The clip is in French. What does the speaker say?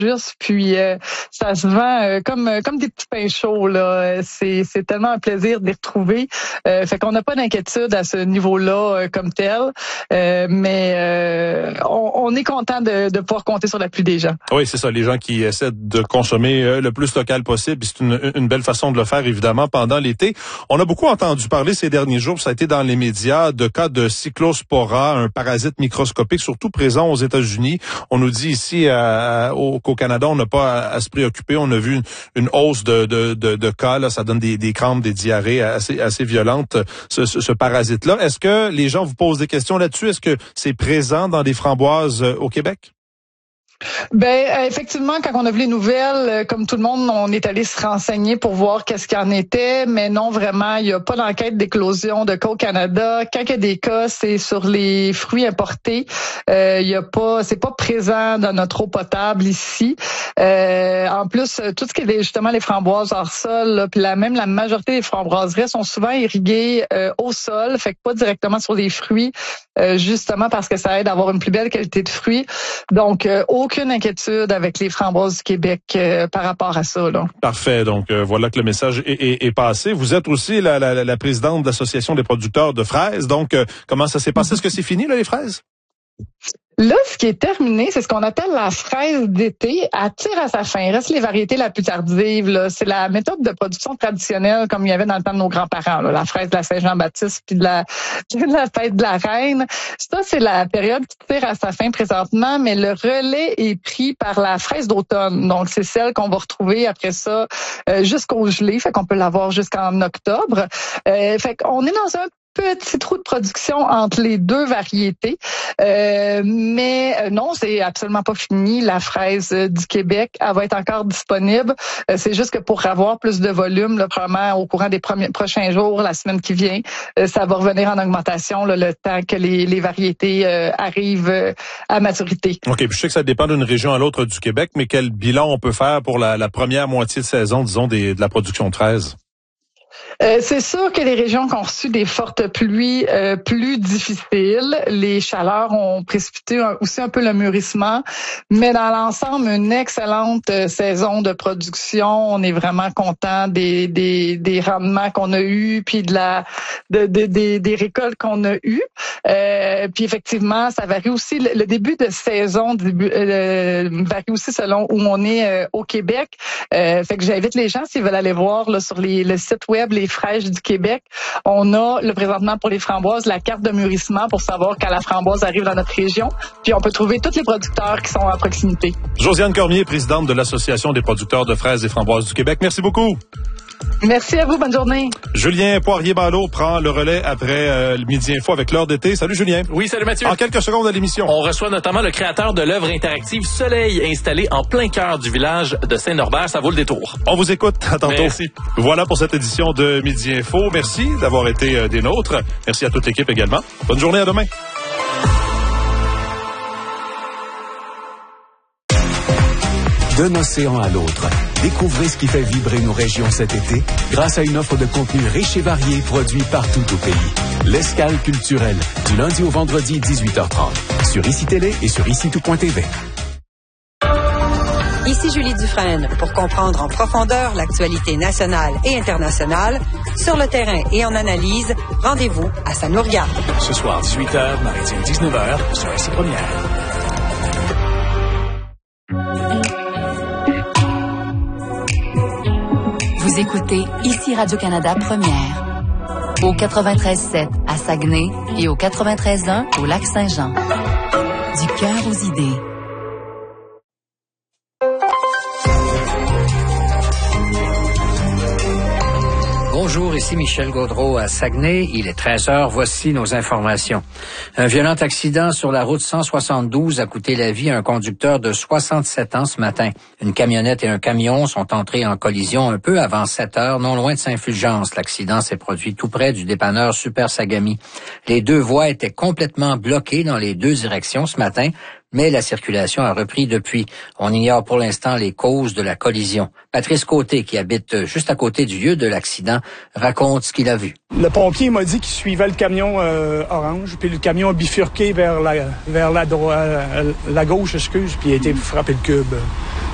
juste. Puis ça se vend comme des petits pains chauds là. C'est tellement un plaisir de les retrouver. Fait qu'on n'a pas d'inquiétude à ce niveau-là comme tel. Mais on est content de pouvoir compter sur l'appui des gens. Oui, c'est ça. Les gens qui essaient de consommer le plus local possible. C'est une belle façon de le faire, évidemment, pendant l'été. On a beaucoup entendu parler ces derniers jours, ça a été dans les médias, de cas de cyclospora, un parasite microscopique, surtout présent aux États-Unis. On nous dit ici qu'au Canada, on n'a pas à se préoccuper. On a vu une hausse de cas. Là, ça donne des crampes, des diarrhées assez violentes, ce parasite-là. Est-ce que les gens vous posent des questions là-dessus? Est-ce que c'est présent dans des framboises au Québec? Ben effectivement, quand on a vu les nouvelles, comme tout le monde, on est allé se renseigner pour voir qu'est-ce qu'il en était, mais non, vraiment, il n'y a pas d'enquête d'éclosion de cas au Canada. Quand il y a des cas, c'est sur les fruits importés. C'est pas présent dans notre eau potable ici. En plus, tout ce qui est justement les framboises hors sol, là, puis même la majorité des framboiseries sont souvent irriguées au sol, fait que pas directement sur les fruits, justement parce que ça aide à avoir une plus belle qualité de fruits. Donc, aucune inquiétude avec les framboises du Québec par rapport à ça. Là. Parfait. Donc, voilà que le message est passé. Vous êtes aussi la présidente de l'Association des producteurs de fraises. Donc, comment ça s'est passé? Est-ce que c'est fini, là, les fraises? Là, ce qui est terminé, c'est ce qu'on appelle la fraise d'été. Elle tire à sa fin. Il reste les variétés la plus tardive. Là. C'est la méthode de production traditionnelle comme il y avait dans le temps de nos grands-parents. Là. La fraise de la Saint-Jean-Baptiste puis de la fête de la Reine. Ça, c'est la période qui tire à sa fin présentement, mais le relais est pris par la fraise d'automne. Donc, c'est celle qu'on va retrouver après ça jusqu'au gelé. Fait qu'on peut l'avoir jusqu'en octobre. Fait qu'on est dans un petit trou de production entre les deux variétés. Mais non, c'est absolument pas fini. La fraise du Québec, elle va être encore disponible. C'est juste que pour avoir plus de volume, là, probablement au courant des prochains jours, la semaine qui vient, ça va revenir en augmentation là, le temps que les variétés arrivent à maturité. OK, puis je sais que ça dépend d'une région à l'autre du Québec, mais quel bilan on peut faire pour la première moitié de saison, disons, de la production de fraises? C'est sûr que les régions qui ont reçu des fortes pluies plus difficiles, les chaleurs ont précipité aussi un peu le mûrissement, mais dans l'ensemble, une excellente saison de production. On est vraiment content des rendements qu'on a eus, puis des récoltes qu'on a eues. Puis effectivement, ça varie aussi. Le début de saison varie aussi selon où on est au Québec. Fait que j'invite les gens, s'ils veulent aller voir là, sur le site web Les Fraîches du Québec, on a présentement pour les framboises la carte de mûrissement pour savoir quand la framboise arrive dans notre région. Puis on peut trouver tous les producteurs qui sont à proximité. Josiane Cormier, présidente de l'Association des producteurs de fraises et framboises du Québec. Merci beaucoup. Merci à vous, bonne journée. Julien Poirier-Ballot prend le relais après le Midi Info avec l'heure d'été. Salut Julien. Oui, salut Mathieu. En quelques secondes à l'émission. On reçoit notamment le créateur de l'œuvre interactive Soleil, installé en plein cœur du village de Saint-Norbert. Ça vaut le détour. On vous écoute. À tantôt. Merci. Voilà pour cette édition de Midi Info. Merci d'avoir été des nôtres. Merci à toute l'équipe également. Bonne journée, à demain. D'un océan à l'autre, découvrez ce qui fait vibrer nos régions cet été grâce à une offre de contenu riche et varié produit partout au pays. L'Escale culturelle, du lundi au vendredi 18h30, sur ICI Télé et sur ICITOUT.tv. Ici Julie Dufresne pour comprendre en profondeur l'actualité nationale et internationale. Sur le terrain et en analyse, rendez-vous à Ça nous regarde. Ce soir, 18h, maritime 19h, sur ICI Première. Vous écoutez ici Radio-Canada Première. Au 93.7 à Saguenay et au 93.1 au Lac-Saint-Jean. Du cœur aux idées. Bonjour, ici Michel Gaudreau à Saguenay. Il est 13h. Voici nos informations. Un violent accident sur la route 172 a coûté la vie à un conducteur de 67 ans ce matin. Une camionnette et un camion sont entrés en collision un peu avant 7 heures, non loin de Saint-Fulgence. L'accident s'est produit tout près du dépanneur Super Sagami. Les deux voies étaient complètement bloquées dans les deux directions ce matin, mais la circulation a repris depuis. On ignore pour l'instant les causes de la collision. Patrice Côté, qui habite juste à côté du lieu de l'accident, raconte ce qu'il a vu. Le pompier m'a dit qu'il suivait le camion orange, puis le camion a bifurqué vers la gauche, puis il a été frappé le cube.